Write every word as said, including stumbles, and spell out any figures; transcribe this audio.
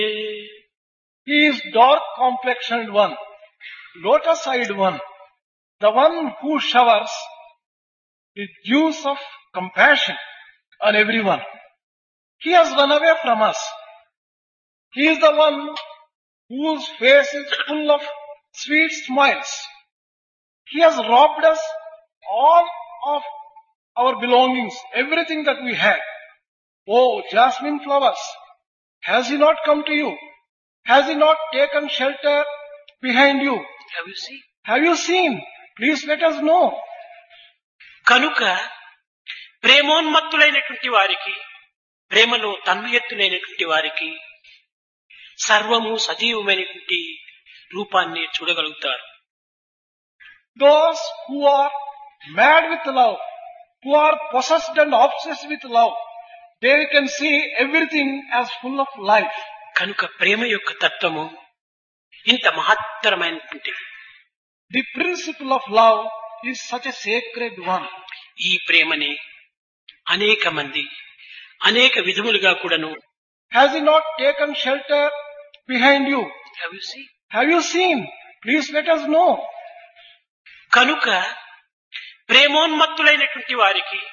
He is dark complexioned one, lotus eyed one, the one who showers the dews of compassion on everyone. He has run away from us. He is the one whose face is full of sweet smiles. He has robbed us all of our belongings, everything that we had. Oh, jasmine flowers, has he not come to you? Has he not taken shelter behind you? Have you seen? Have you seen? Please let us know. కనుక ప్రేమోన్మత్తులైనటువంటి వారికి, ప్రేమలో తన్మయత్తులైనటువంటి వారికి సర్వము సజీవమైనటువంటి రూపాన్ని చూడగలుగుతారు. Those who are mad with love, who are possessed and obsessed with love, they can see everything as full of life. కనుక ప్రేమ యొక్క తత్వము ఇంత మహత్తరమైనటువంటిది. The principle of love is such a sacred one. ఈ ప్రేమని అనేక మంది అనేక విధములుగా కూడాను Has he not taken shelter behind you? Have you seen? Have you seen? Please let us know. కనుక ప్రేమోన్మత్తులైనటువంటి వారికి